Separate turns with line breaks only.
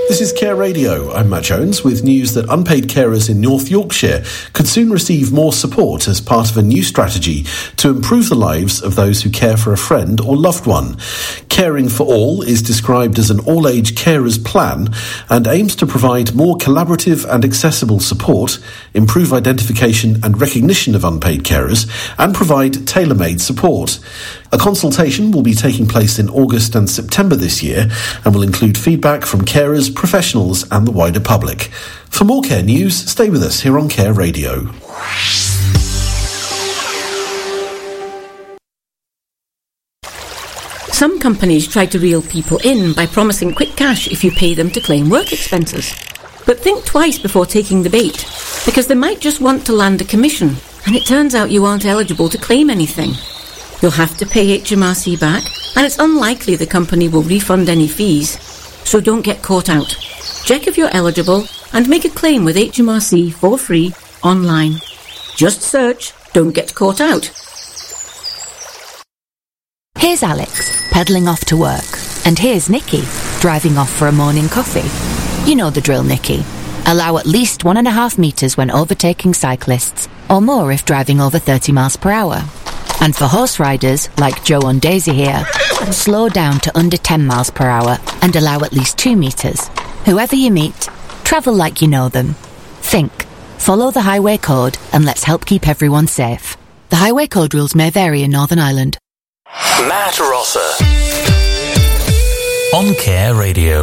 This is Care Radio. I'm Matt Jones with news that unpaid carers in North Yorkshire could soon receive more support as part of a new strategy to improve the lives of those who care for a friend or loved one. Caring for All is described as an all-age carers plan and aims to provide more collaborative and accessible support, improve identification and recognition of unpaid carers, and provide tailor-made support. A consultation will be taking place in August and September this year and will include feedback from carers, professionals and the wider public. For more care news, stay with us here on Care Radio.
Some companies try to reel people in by promising quick cash if you pay them to claim work expenses. But think twice before taking the bait, because they might just want to land a commission, and it turns out you aren't eligible to claim anything. You'll have to pay HMRC back, and it's unlikely the company will refund any fees. So don't get caught out. Check if you're eligible and make a claim with HMRC for free online. Just search "Don't Get Caught Out."
Here's Alex, pedalling off to work. And here's Nikki, driving off for a morning coffee. You know the drill, Nikki. Allow at least 1.5 metres when overtaking cyclists, or more if driving over 30 miles per hour. And for horse riders, like Joe and Daisy here, slow down to under 10 miles per hour and allow at least 2 metres. Whoever you meet, travel like you know them. Think, follow the highway code and let's help keep everyone safe. The highway code rules may vary in Northern Ireland.
Matt Rosser on Care Radio.